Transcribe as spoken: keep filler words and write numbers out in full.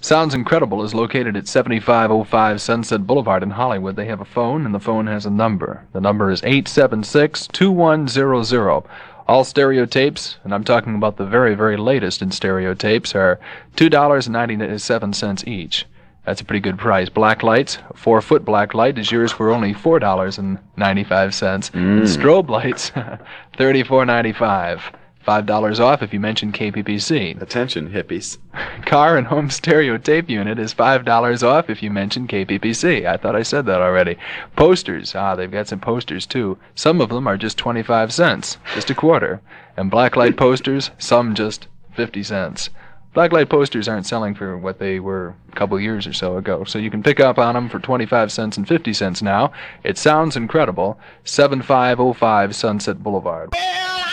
Sounds Incredible is located at seventy-five oh five Sunset Boulevard in Hollywood. They have a phone, and the phone has a number. The number is eight seven six, two one zero zero. All stereo tapes, and I'm talking about the very, very latest in stereo tapes, are two dollars and ninety-seven cents each. That's a pretty good price. Black lights, a four-foot black light is yours for only four dollars and ninety-five cents. Mm. And strobe lights, thirty-four ninety-five. five dollars off if you mention K P P C. Attention, hippies. Car and home stereo tape unit is five dollars off if you mention K P P C. I thought I said that already. Posters, ah, they've got some posters too. Some of them are just twenty-five cents, just a quarter. And blacklight posters, some just fifty cents. Blacklight posters aren't selling for what they were a couple years or so ago, so you can pick up on them for twenty-five cents and fifty cents now. It Sounds Incredible, seventy-five oh five Sunset Boulevard.